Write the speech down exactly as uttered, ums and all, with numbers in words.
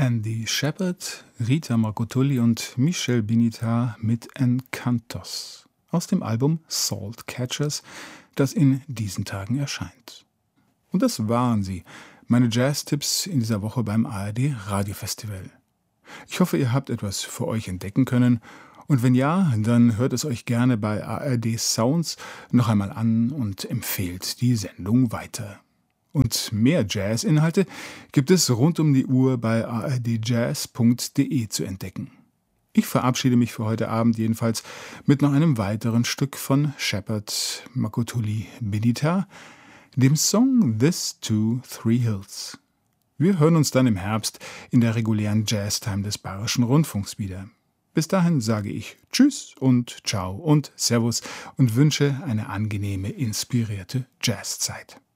Andy Shepard, Rita Marcotulli und Michel Binitar mit Encantos aus dem Album Salt Catchers, das in diesen Tagen erscheint. Und das waren sie, meine Jazz-Tipps in dieser Woche beim A R D Radiofestival. Ich hoffe, ihr habt etwas für euch entdecken können. Und wenn ja, dann hört es euch gerne bei A R D Sounds noch einmal an und empfehlt die Sendung weiter. Und mehr Jazz-Inhalte gibt es rund um die Uhr bei a r d jazz punkt d e zu entdecken. Ich verabschiede mich für heute Abend jedenfalls mit noch einem weiteren Stück von Shepard, Marcotulli, Binitar, dem Song This Two Three Hills. Wir hören uns dann im Herbst in der regulären Jazztime des Bayerischen Rundfunks wieder. Bis dahin sage ich Tschüss und Ciao und Servus und wünsche eine angenehme, inspirierte Jazzzeit.